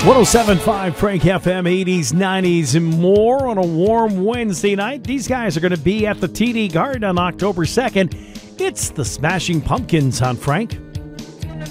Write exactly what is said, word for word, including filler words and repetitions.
one oh seven point five Frank F M, eighties, nineties, and more on a warm Wednesday night. These guys are going to be at the T D Garden on October second. It's the Smashing Pumpkins on Frank.